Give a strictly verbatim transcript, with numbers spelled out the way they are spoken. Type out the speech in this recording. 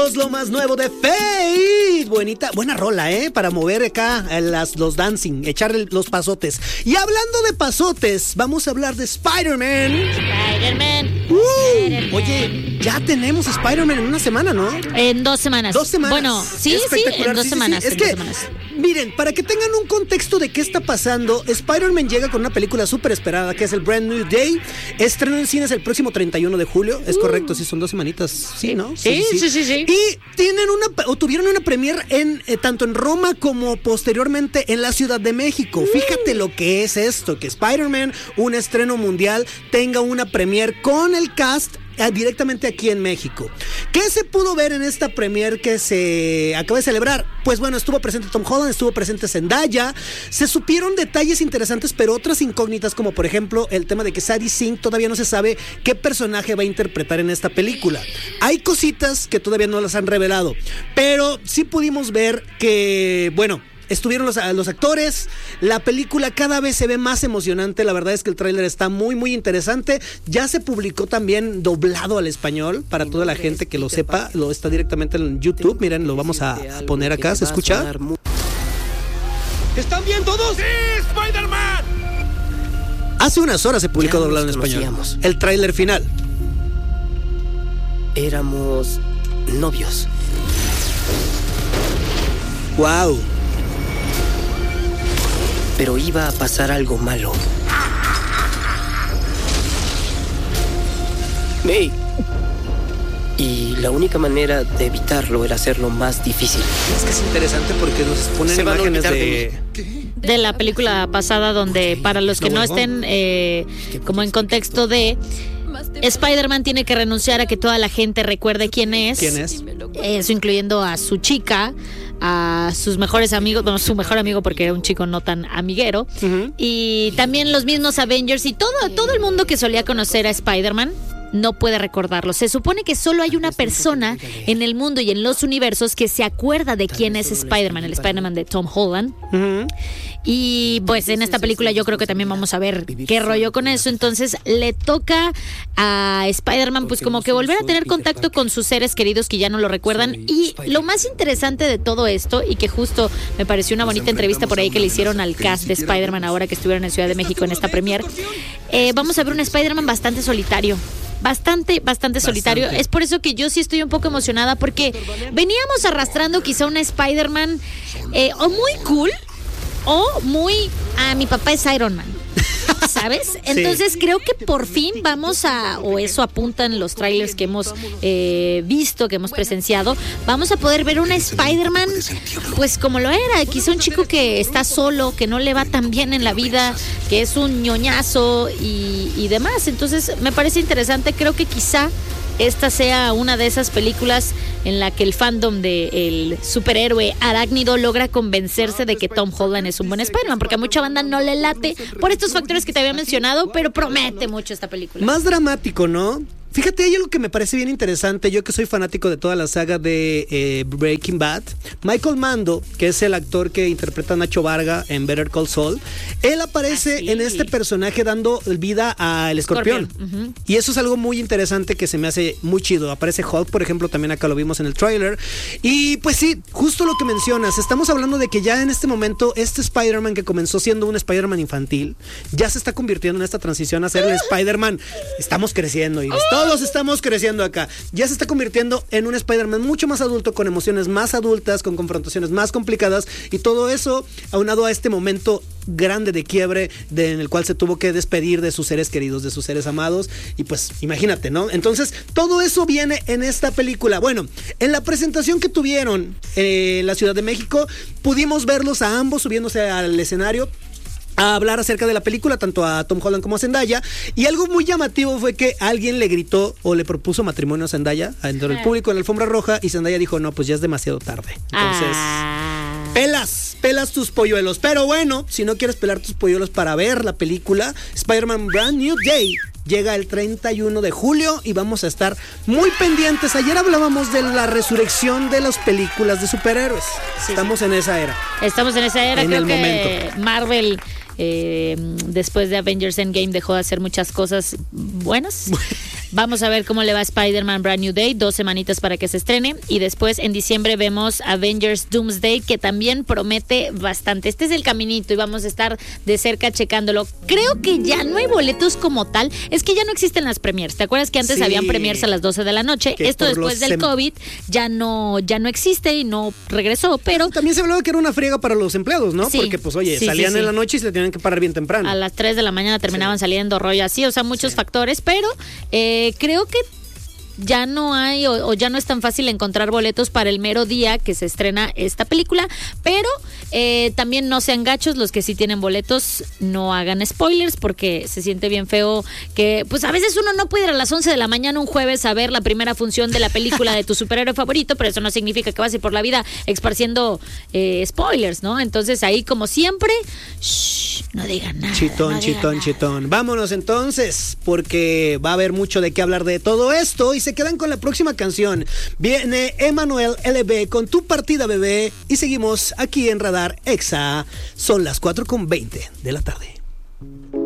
Amigos, lo más nuevo de Fate. Buenita, buena rola, ¿eh? Para mover acá las, los dancing, echarle los pasotes. Y hablando de pasotes, vamos a hablar de Spider-Man. Spider-Man. Uh, Spider-Man. Oye, ya tenemos Spider-Man en una semana, ¿no? En dos semanas. Dos semanas. Bueno, sí, sí, en dos sí, semanas. Sí, sí. Es en que, dos semanas. Miren, para que tengan un contexto de qué está pasando, Spider-Man llega con una película súper esperada que es el Brand New Day. Estreno en cines el próximo treinta y uno de julio. Es uh. correcto, sí, son dos semanitas. Sí, ¿no? Sí, sí, sí, sí. sí, sí. Y tienen una, o tuvieron una premiere en, eh, tanto en Roma como posteriormente en la Ciudad de México. Uh. Fíjate lo que es esto, que Spider-Man, un estreno mundial, tenga una premiere con el cast directamente aquí en México. ¿Qué se pudo ver en esta premiere que se acaba de celebrar? Pues bueno, estuvo presente Tom Holland, estuvo presente Zendaya, se supieron detalles interesantes, pero otras incógnitas, como por ejemplo el tema de que Sadie Sink todavía no se sabe qué personaje va a interpretar en esta película. Hay cositas que todavía no las han revelado, pero sí pudimos ver que, bueno, estuvieron los, los actores, la película cada vez se ve más emocionante, la verdad es que el tráiler está muy muy interesante, ya se publicó también doblado al español, para toda la gente que lo sepa, lo está directamente en YouTube, miren, lo vamos a, a poner acá, ¿se escucha? ¿Están bien todos? ¡Sí, Spider-Man! Hace unas horas se publicó doblado en español, el tráiler final. Éramos novios. Wow. Pero iba a pasar algo malo. May. Y la única manera de evitarlo era hacerlo más difícil. Es que es interesante porque nos ponen Se imágenes de... de... de la película pasada, donde para los que no estén eh, como en contexto de... Spider-Man tiene que renunciar a que toda la gente recuerde quién es. ¿Quién es? Eso incluyendo a su chica, a sus mejores amigos, bueno, su mejor amigo porque era un chico no tan amiguero, uh-huh. Y también los mismos Avengers y todo, todo el mundo que solía conocer a Spider-Man no puede recordarlo. Se supone que solo hay una persona en el mundo y en los universos que se acuerda de quién es Spider-Man, el Spider-Man de Tom Holland. Uh-huh. Y pues en esta película yo creo que también vamos a ver qué rollo con eso. Entonces le toca a Spider-Man pues como que volver a tener contacto con sus seres queridos que ya no lo recuerdan. Y lo más interesante de todo esto, y que justo me pareció una bonita entrevista por ahí que le hicieron al cast de Spider-Man ahora que estuvieron en Ciudad de México en esta premiere, eh, vamos a ver un Spider-Man bastante solitario. Bastante, bastante solitario. Bastante. Es por eso que yo sí estoy un poco emocionada, porque veníamos arrastrando quizá una Spider-Man eh, o muy cool o muy a ah, mi papá es Iron Man, ¿sabes? Entonces sí. Creo que por fin vamos a, o eso apuntan los trailers que hemos eh, visto, que hemos presenciado, vamos a poder ver una Spider-Man pues como lo era, quizá un chico que está solo, que no le va tan bien en la vida, que es un ñoñazo y, y demás. Entonces me parece interesante, creo que quizá esta sea una de esas películas en la que el fandom del superhéroe arácnido logra convencerse de que Tom Holland es un buen Spider-Man, porque a mucha banda no le late por estos factores que te había mencionado, pero promete mucho esta película. Más dramático, ¿no? Fíjate, hay algo que me parece bien interesante. Yo que soy fanático de toda la saga de eh, Breaking Bad, Michael Mando, que es el actor que interpreta a Nacho Varga en Better Call Saul, él aparece ah, sí. en este personaje dando vida al escorpión, escorpión. Uh-huh. Y eso es algo muy interesante que se me hace muy chido. Aparece Hulk, por ejemplo, también acá lo vimos en el tráiler. Y pues sí, justo lo que mencionas, estamos hablando de que ya en este momento este Spider-Man que comenzó siendo un Spider-Man infantil, ya se está convirtiendo en esta transición a ser el Spider-Man. Estamos creciendo, Iris. Todos estamos creciendo acá. Ya se está convirtiendo en un Spider-Man mucho más adulto, con emociones más adultas, con confrontaciones más complicadas, y todo eso aunado a este momento grande de quiebre de, en el cual se tuvo que despedir de sus seres queridos, de sus seres amados, y pues imagínate, ¿no? Entonces todo eso viene en esta película. Bueno, en la presentación que tuvieron eh, en la Ciudad de México, pudimos verlos a ambos subiéndose al escenario a hablar acerca de la película, tanto a Tom Holland como a Zendaya, y algo muy llamativo fue que alguien le gritó o le propuso matrimonio a Zendaya dentro del público en la alfombra roja, y Zendaya dijo, no, pues ya es demasiado tarde. Entonces, ah. pelas, pelas tus polluelos. Pero bueno, si no quieres pelar tus polluelos para ver la película, Spider-Man Brand New Day llega el treinta y uno de julio y vamos a estar muy pendientes. Ayer hablábamos de la resurrección de las películas de superhéroes. Sí, Estamos sí. en esa era. Estamos en esa era. En Creo el que momento. Marvel... Eh, después de Avengers Endgame dejó de hacer muchas cosas buenas Vamos a ver cómo le va a Spider-Man Brand New Day, dos semanitas para que se estrene. Y después en diciembre vemos Avengers Doomsday, que también promete bastante. Este es el caminito y vamos a estar de cerca checándolo. Creo que ya no hay boletos como tal. Es que ya no existen las premiers. ¿Te acuerdas que antes sí. habían premiers a las doce de la noche? Que Esto después del sem- COVID ya no, ya no existe y no regresó, pero... También se hablaba que era una friega para los empleados, ¿no? Sí. Porque pues oye, sí, salían sí, sí. en la noche y se tenían que parar bien temprano. A las tres de la mañana terminaban sí. saliendo rollo así, o sea, muchos sí. factores, pero eh, creo que ya no hay o, o ya no es tan fácil encontrar boletos para el mero día que se estrena esta película, pero eh, también no sean gachos los que sí tienen boletos, no hagan spoilers porque se siente bien feo que pues a veces uno no puede ir a las once de la mañana un jueves a ver la primera función de la película de tu superhéroe favorito, pero eso no significa que vas a ir por la vida esparciendo eh, spoilers, ¿no? Entonces ahí como siempre, shh, no digan nada. Chitón, no chitón, digan chitón. nada. Vámonos entonces, porque va a haber mucho de qué hablar de todo esto y se quedan con la próxima canción. Viene Emanuel L B con Tu Partida Bebé y seguimos aquí en Radar Exa. Son las cuatro con veinte de la tarde.